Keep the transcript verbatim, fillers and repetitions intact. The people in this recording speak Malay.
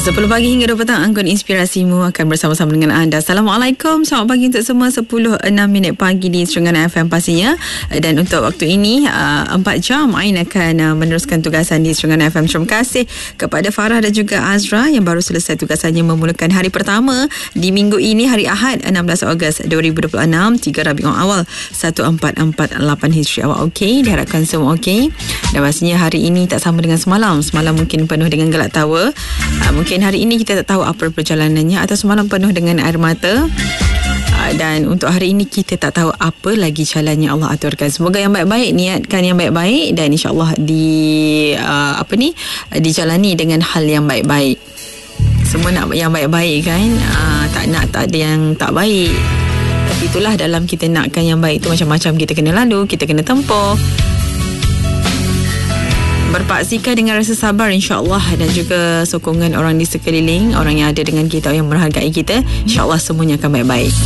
sepuluh pagi hingga dua petang, Anggun Inspirasimu akan bersama-sama dengan anda. Assalamualaikum, selamat pagi untuk semua. Sepuluh enam minit pagi di Terengganu F M pastinya. Dan untuk waktu ini empat jam Ain akan meneruskan tugasan di Terengganu F M. Terima kasih kepada Farah dan juga Azra yang baru selesai tugasannya memulakan hari pertama di minggu ini, hari Ahad enam belas Ogos dua ribu dua puluh enam, tiga Rabiul Awal seribu empat ratus empat puluh lapan Hijri. Awak okey? Diharapkan semua okey. Dan pastinya hari ini tak sama dengan semalam. Semalam mungkin penuh dengan gelak tawa. Mungkin hari ini kita tak tahu apa perjalanannya, atau semalam penuh dengan air mata. Dan untuk hari ini kita tak tahu apa lagi jalannya Allah aturkan. Semoga yang baik-baik, niatkan yang baik-baik, dan insya-Allah di uh, apa ni dijalani dengan hal yang baik-baik. Semua nak yang baik-baik kan, uh, tak nak tak ada yang tak baik. Tapi itulah, dalam kita nakkan yang baik tu macam-macam kita kena lalu, kita kena tempuh. Berpaksikan dengan rasa sabar, insya-Allah, dan juga sokongan orang di sekeliling, orang yang ada dengan kita, yang menghargai kita, insya-Allah semuanya akan baik-baik.